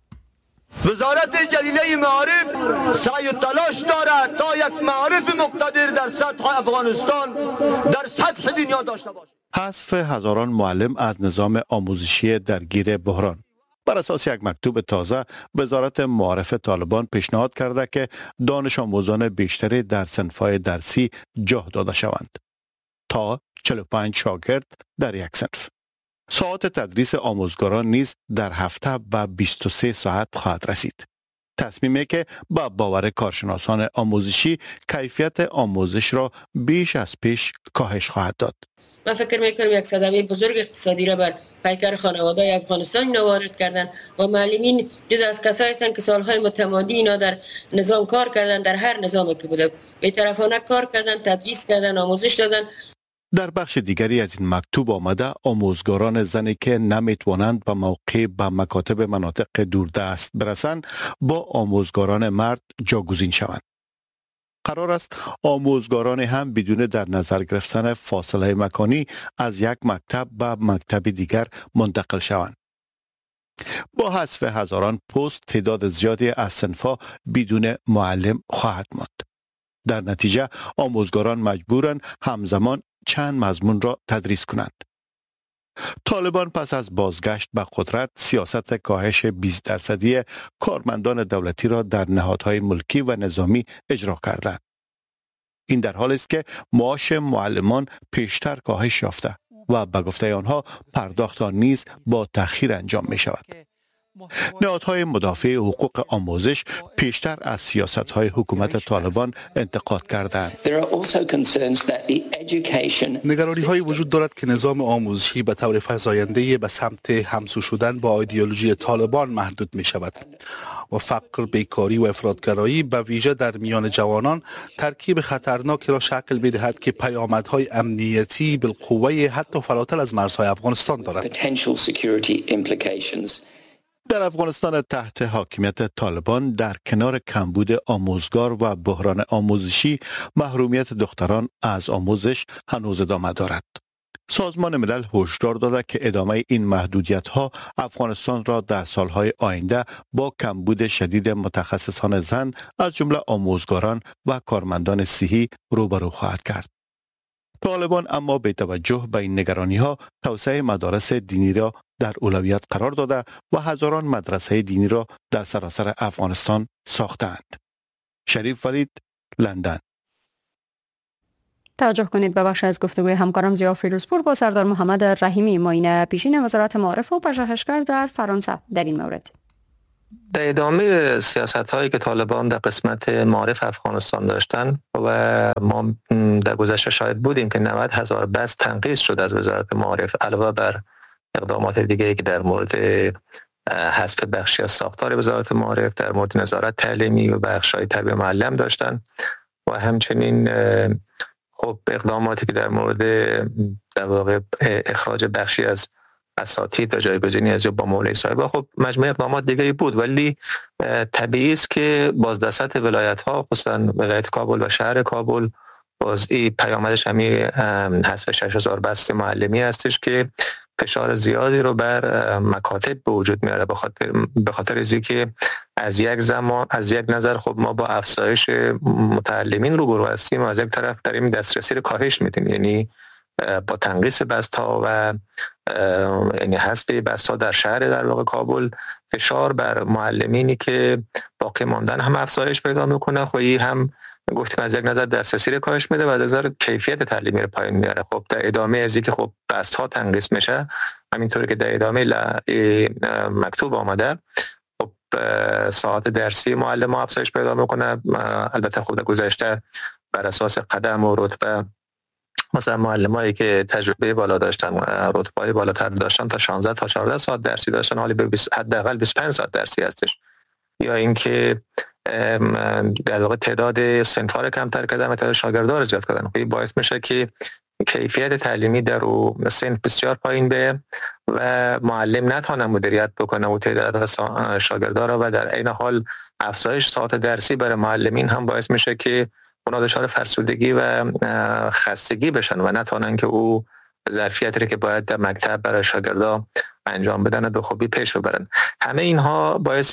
وزارت جلیله معارف سعی و تلاش دارد تا یک معارف مقتدر در سطح افغانستان در سطح دنیا داشته باشد. حذف هزاران معلم از نظام آموزشی درگیر بحران. بر اساس یک مکتوب تازه، وزارت معارف طالبان پیشنهاد کرده که دانش آموزان بیشتری در صنف‌های درسی جا داده شوند تا 45 شاگرد در یک صنف. ساعت تدریس آموزگاران نیز در هفته به 23 ساعت خواهد رسید. تصمیمی که با باور کارشناسان آموزشی کیفیت آموزش را بیش از پیش کاهش خواهد داد. من فکر میکنم یک صدمه بزرگ اقتصادی را بر پیکر خانواده‌های افغانستان اینا وارد کردن و معلمین جز از کسایی هستند که سالهای متمادی اینا در نظام کار کردن، در هر نظامی که بوده بی‌طرفانه کار کردن، تدریس کردن، آموزش دادن. در بخش دیگری از این مکتوب آمده آموزگاران زنی که نمیتوانند به موقع به مکاتب مناطق دوردست برسند با آموزگاران مرد جاگزین شوند. قرار است آموزگاران هم بدون در نظر گرفتن فاصله مکانی از یک مکتب به مکتب دیگر منتقل شوند. با حذف هزاران پست تعداد زیادی از صنف‌ها بدون معلم خواهد ماند. در نتیجه آموزگاران مجبورند همزمان چند مضمون را تدریس کنند. طالبان پس از بازگشت به قدرت سیاست کاهش 20% کارمندان دولتی را در نهادهای ملکی و نظامی اجرا کردند. این در حالی است که معاش معلمان پیشتر کاهش یافته و به گفته آنها پرداخت آن نیز با تأخیر انجام می شود. نهادهای مدافع حقوق آموزش پیشتر از سیاست‌های حکومت طالبان انتقاد کردند. نگرانی‌هایی وجود دارد که نظام آموزشی به طور فزاینده به سمت همسو شدن با ایدئولوژی طالبان محدود می‌شود و فقر، بیکاری و افراطگرایی به ویژه در میان جوانان ترکیب خطرناکی را شکل می‌دهد که پیامدهای امنیتی بالقوه حتی فراتر از مرزهای افغانستان دارد. در افغانستان تحت حاکمیت طالبان در کنار کمبود آموزگار و بحران آموزشی، محرومیت دختران از آموزش هنوز ادامه دارد. سازمان ملل هشدار داده که ادامه این محدودیت‌ها افغانستان را در سالهای آینده با کمبود شدید متخصصان زن از جمله آموزگاران و کارمندان صحی روبرو خواهد کرد. طالبان اما به توجه به این نگرانی‌ها توسعه مدارس دینی را در اولویت قرار داده و هزاران مدرسه دینی را در سراسر افغانستان ساختند. شریف ولید، لندن. توجه کنید به بخش از گفتگوی همکارم ضیا فیروزپور با سردار محمد رحیمی، معین پیشین وزارت معارف و پژوهشگر در فرانسه در این مورد. در ادامه سیاست هایی که طالبان در قسمت معارف افغانستان داشتن و ما در گذشته شاهد بودیم که 90,000 بس تنقیص شد از وزارت معارف، علاوه بر اقدامات دیگه که در مورد حذف بخشی از ساختار وزارت معارف، در مورد نظارت تعلیمی و بخش‌های تربیت معلم داشتن و همچنین خب اقداماتی که در مورد در واقع اخراج بخشی از اساتید و جایگزینی از با مولای صاحب، خب مجموعه اقدامات دیگه بود، ولی طبیعی است که بازدست ولایت‌ها، خصوصا ولایت کابل و شهر کابل، باز این پیامدش همین حذف 6,000 بست معلمی هستش که فشار زیادی رو بر مکاتب به وجود میاره، به خاطر اینکه از یک نظر خب ما با افزایش متعلمین روبرو هستیم و از یک طرف داریم دسترسی رو کاهش میدیم، یعنی با تنقیص بست‌ها و یعنی حذف بست‌ها در شهر در واقع کابل، فشار بر معلمینی که باقی ماندن هم افزایش پیدا میکنه. خب این هم گفتیم از یک نظر دسترسی رو کاهش میده و از نظر کیفیت تعلیمی رو پایین میاره. خب در ادامه از اینکه خب بست‌ها تنقیص میشه، همینطوری که در ادامه مکتوب آمده، خب ساعت درسی معلم‌ها افزایش پیدا میکنه. البته خب در گذشته بر اساس قدم و رتبه مثلا معلمایی که تجربه بالا داشتن، رتبه‌های بالاتر داشتن، تا 16 تا 14 ساعت درسی داشتن، حالا به حداقل 25 ساعت درسی هستش. یا اینکه در واقع تعداد صنف‌ها رو کمتر کردن و تعداد شاگردان رو زیاد کردن. این باعث میشه که کیفیت تعلیمی در اون صنف بسیار پایین به و معلم نتونه مدیریت بکنه و تعداد شاگردان رو، و در عین حال افزایش ساعت درسی برای معلمین هم باعث میشه که اونا دچار فرسودگی و خستگی بشن و نتونن که او ظرفیتی که باید در مکتب برای شاگردان انجام بدن و به خوبی پیش ببرن. همه اینها باعث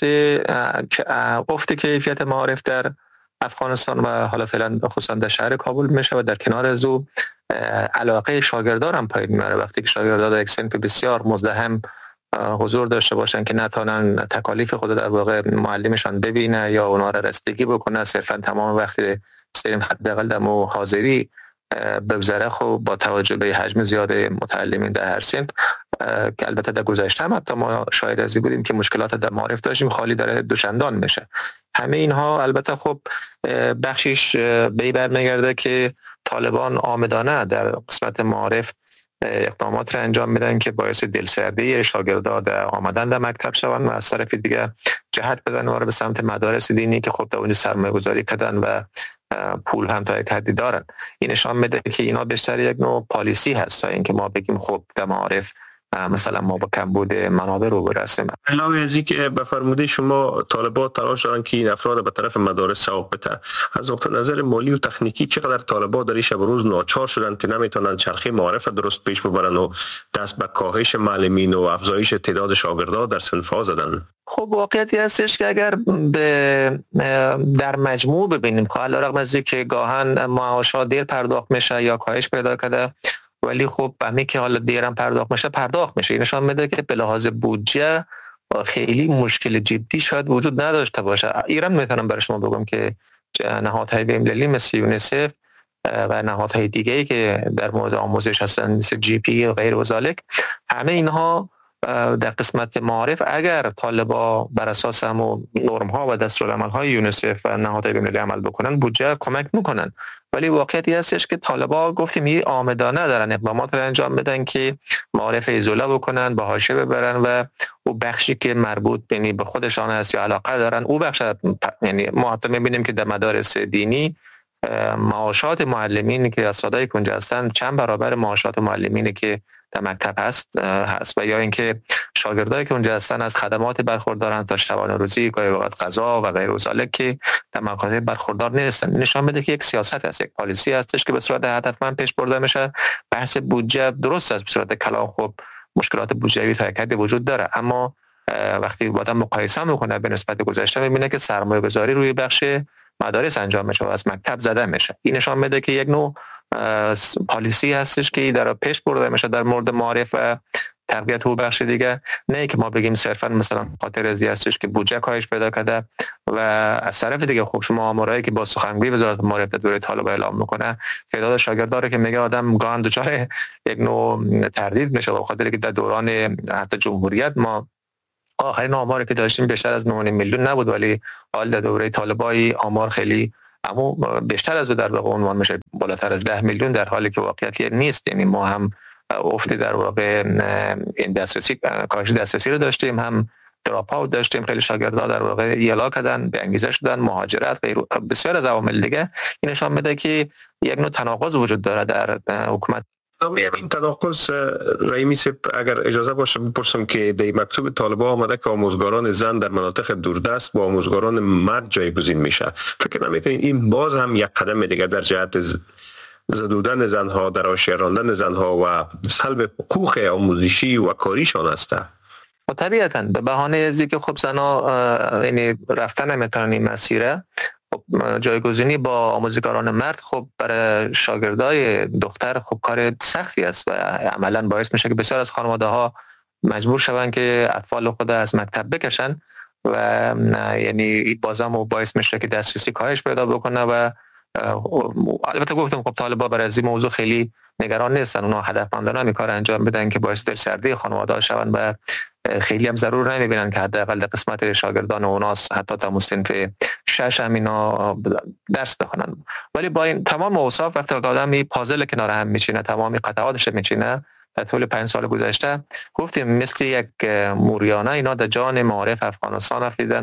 افت کیفیت معارف در افغانستان و حالا فعلا خصوصا در شهر کابل میشه و در کنار از او علاقه شاگردان هم پایین میاره. وقتی که شاگردان در یک صنف بسیار مزدحم حضور داشته باشن که نتونن تکالیف خود در واقع معلمشان ببینه یا اونا را رسیدگی بکنه، صرفا تمام وقت سریم حداقل در حاضری بگذره، خب با توجه به حجم زیاد متعلمین در هر صنف که البته در گذشته هم حتی ما شاهد ازی بودیم که مشکلات در معارف داشتیم، خالی داره دوچندان میشه. همه اینها البته خب بخشیش به برمیگرده که طالبان آمدانه در قسمت معارف اقدامات را انجام میدن که باعث دلسردی شاگردان در آمدن در مکتب شوند و از طرف دیگه جهت بدن و به سمت مدارس دینی که خب در اونجا سرمایه گذاری کردن و پول هم تا یک حدی دارن. این نشان میده که اینا بیشتر یک نوع پالیسی هست تا اینکه ما بگیم خب در معارف مثلا ما با کمبود منابع رو برسیم. علاوه از اینکه به فرموده شما طالبان تلاش دارن که این افراد به طرف مدارس سوق بده، از نقطه نظر مالی و تکنیکی چقدر طالبان در شب روز ناچار شدن که نمیتونن چرخه معارف درست پیش ببرن و دست به کاهش معلمین و افزایش تعداد شاگردان در صنف‌ها زدن؟ خب واقعیتی هستش که اگر در مجموع ببینیم خب علیرغم از اینکه گاهن معاشات دیر پرداخت میشه یا کاهش پیدا کرده، ولی خب همین که حالا دیرم پرداخت میشه این نشان میده که به لحاظ بودجه خیلی مشکل جدی شاید وجود نداشته باشه. ایران میتونم برای شما بگم که نهادهای بین‌المللی مثل یونیسف و نهادهای دیگه‌ای که در مورد آموزش هستن مثل جی پی و غیر و ذالک، همه اینها در قسمت معارف اگر طالبا بر اساس همون نرم ها و دستورالعمل های یونیسف و نهادهای بین‌المللی عمل بکنن بودجه کمک میکنن، ولی واقعیتی هستش که طالبا گفتیم این آمدانه دارن اقدامات رو انجام بدن که معارف ایزوله بکنن، با حاشیه ببرن و او بخشی که مربوط به خودشان است یا علاقه دارن او بخش، یعنی ما حتی میبینیم که در مدارس دینی معاشات معلمین که اساتید اونجا هستن چند برابر معاشات معلمینی که در مکتب هست و یا اینکه شاگردایی که اونجا هستن از خدمات برخوردارن تا شبانه روزی، گاهی اوقات غذا و غیر ذالک که در مکاتب برخوردار نیستن. نشان میده که یک سیاست هست، یک پالیسی هستش که به صورت هدفمند پیش برده میشه. بحث بودجه درست است، به صورت کلام خب مشکلات بودجه‌ای تا حدی وجود داره، اما وقتی آدم مقایسه میکنه به نسبت گذشته میبینه که سرمایه‌گذاری روی بخش مدارس انجام میشه و از مکتب زده میشه. این نشان میده که یک نوع پالیسی هستش که در پیش برده میشه در مورد معارف و تقویت او بخش دیگه، نه که ما بگیم صرفا مثلا خاطر ازی هستش که بودجه کاهش پیدا کرده و از طرف دیگه خب شما آمارایی که با سخنگوی وزارت معارف در دوره طالب اعلام میکنه تعداد شاگرداره که میگه آدم گاهن دچار یک نوع تردید میشه به خاطر که در دوران حتی جمهوریت ما آخرین آماری که داشتیم بیشتر از 9 میلیون نبود، ولی حال در دوره طالبای آمار خیلی اما بیشتر از در واقع عنوان میشه بالاتر از 10 میلیون، در حالی که واقعیت نیست. یعنی ما هم افتی در واقع این دسترسی کاهش دسترسی رو داشتیم، هم دراپ اوت داشتیم، خیلی شاگردها در واقع ایلا کردن، به انگیزه شدن، مهاجرت، بسیار از عوامل دیگه. این نشان میده که یک نوع تناقض وجود داره در حکومت. این تناقض رئیمی صاحب اگر اجازه باشه بپرسم که در مکتوب طالبان آمده که آموزگاران زن در مناطق دوردست با آموزگاران مرد جایگزین میشه. فکر نمیکنید این باز هم یک قدم دیگه در جهت زدودن زنها، در حاشیه راندن زنها و سلب حقوق آموزشی و کاریشان است؟ طبیعتاً به بهانه ازی که خب زنها یعنی رفتن نمیتونن این مسیره، خب جایگزینی با آموزگاران مرد خب برای شاگردای دختر خب کار سختی است و عملاً باعث میشه که بسیار از خانواده ها مجبور شوند که اطفال خود از مکتب بکشن و یعنی این بازم باعث میشه که دسترسی کاهش پیدا بکنه و البته گفتم خب طالبا برای این موضوع خیلی نگران نیستن، اونا هدفمندانه این کار انجام بدن که باعث دلسردی خانواده‌ها شوند و خیلی هم ضرور نمیبینن که حداقل در قسمت شاگردان اوناس حتی تا صنف 6 هم اینا درس بخونن. ولی با این تمام اوصاف وقتی آدم این پازل کنار هم میچینه، تمامی قطعاتش میچینه، در طول 5 سال گذشته گفتیم مثل یک موریانه اینا در جان معارف افغانستان افتیدن.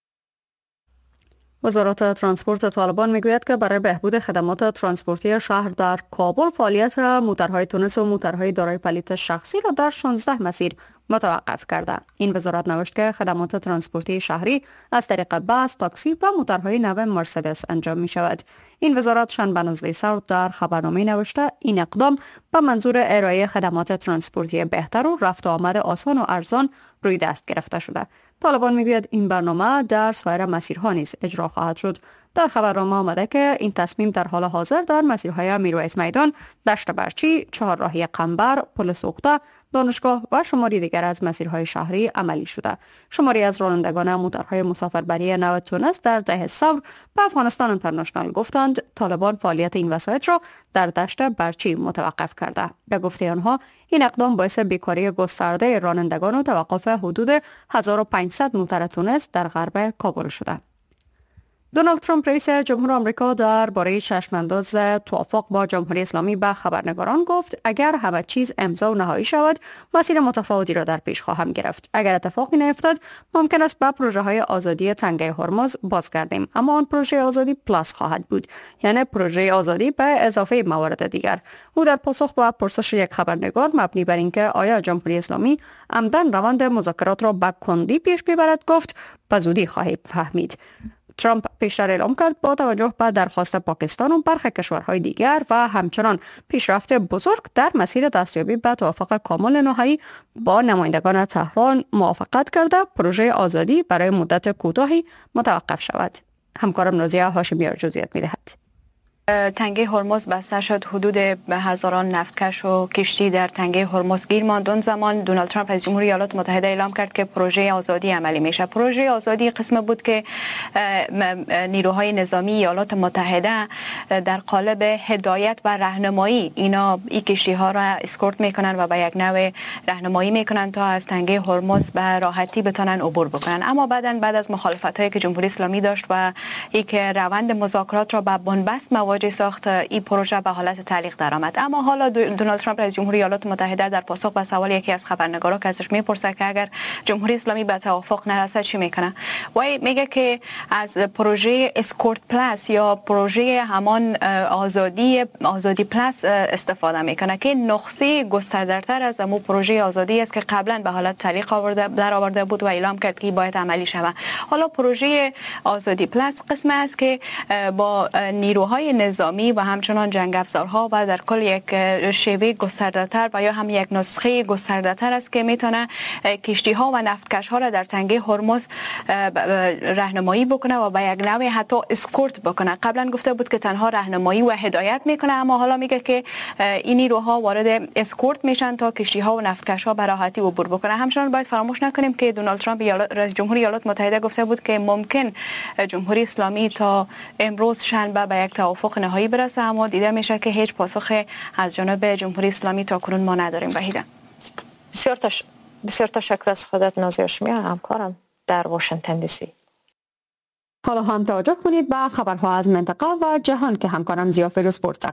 وزارت ترانسپورت طالبان میگوید که برای بهبود خدمات ترانسپورتی شهر در کابل فعالیت موترهای تونس و موترهای دارای پلیت شخصی را در 16 مسیر متوقف کرده. این وزارت نوشت که خدمات ترانسپورتی شهری از طریق بس، تاکسی و موترهای نو مرسدس انجام می شود. این وزارت شنبه 19 سال در خبرنامه نوشته این اقدام به منظور ارائه خدمات ترانسپورتی بهتر و رفت و آمد آسان و ارزان روی دست گرفته شده. طالبان میگوید این برنامه در سایر مسیرها نیز اجرا خواهد شد. در خبرنامه آمده که این تصمیم در حال حاضر در مسیرهای میرویس میدان، دشت برچی، چهارراهی قنبر، پل سوخته، دانشگاه و شماری دیگر از مسیرهای شهری عملی شده. شماری از رانندگان موترهای مسافربری نو تونس در ده صبر به افغانستان اینترنشنال گفتند طالبان فعالیت این وسایط را در دشت برچی متوقف کرده. به گفته آنها این اقدام باعث بیکاری گسترده رانندگان و توقف حدود 1500 موتر تونس در غرب کابل شده. دونالد ترامپ رئیس جمهور آمریکا درباره چشمانداز توافق با جمهوری اسلامی به خبرنگاران گفت اگر همه چیز امضا و نهایی شود مسیر متفاوتی را در پیش خواهم گرفت. اگر اتفاقی نیفتد ممکن است به پروژه های آزادی تنگه هرمز بازگردیم، اما آن پروژه آزادی پلاس خواهد بود، یعنی پروژه آزادی به اضافه موارد دیگر. او در پاسخ به پرسش یک خبرنگار مبنی بر اینکه آیا جمهوری اسلامی عمدن روند مذاکرات را به کندی پیش میبرد گفت به زودی خواهید فهمید. ترامپ پیشتر اعلام کرد با توجه به درخواست پاکستان و برخی کشورهای دیگر و همچنان پیشرفت بزرگ در مسیر دستیابی به توافق کامل نهایی با نمایندگان تهران موافقت کرده پروژه آزادی برای مدت کوتاهی متوقف شود. همکارم نازیه هاشمیار جزئیات می‌دهد. تنگه هرمز بسته شد، حدود هزاران نفتکش و کشتی در تنگه هرمز گیر ماند. اون زمان دونالد ترامپ رئیس جمهور ایالات متحده اعلام کرد که پروژه آزادی عملی میشه. پروژه آزادی قسم بود که نیروهای نظامی ایالات متحده در قالب هدایت و راهنمایی اینا این کشتی ها را اسکورت میکنن و به یک نوع راهنمایی میکنن تا از تنگه هرمز به راحتی بتونن عبور بکنن. اما بعد از مخالفت هایی که جمهوری اسلامی داشت و اینکه روند مذاکرات را به بنبست مواجه اقتجاجی ساخت این پروژه به حالت تعلیق درآمد. اما حالا دونالد ترامپ رئیس جمهوری ایالات متحده در پاسخ به سوال یکی از خبرنگارا که ازش میپرسه که اگر جمهوری اسلامی به توافق نرسد چی میکنه، و میگه که از پروژه اسکورت پلاس یا پروژه همان آزادی پلاس استفاده میکنه که نسخه گسترده‌تر از امو پروژه آزادی است که قبلا به حالت تعلیق آورده بود و اعلام کرد که باید عملی شود. حالا پروژه آزادی پلاس قسم است که با نیروهای نظامی و همچنان جنگ افزارها و در کل یک شیوه گسترده‌تر و یا هم یک نسخه گسترده‌تر است که میتونه کشتی ها و نفتکش ها را در تنگه هرمز راهنمایی بکنه و به یک نوع حتی اسکورت بکنه. قبلا گفته بود که تنها راهنمایی و هدایت میکنه، اما حالا میگه که این نیروها وارد اسکورت میشن تا کشتی ها و نفتکش ها به راحتی عبور بکنه. همچنان باید فراموش نکنیم که دونالد ترامپ رئیس جمهوری ایالات متحده گفته بود که ممکن جمهوری اسلامی تا امروز شنبه به یک توافق نهایی برسه، اما دیده میشه که هیچ پاسخ از جانب جمهوری اسلامی تا کنون ما نداریم. وحیده، بسیار تشکر از خودت نازی هاشمی، همکارم در واشنگتن دی سی. حالا هم توجه کنید به خبرها از منطقه و جهان که همکارم ضیا فیروز پرسید.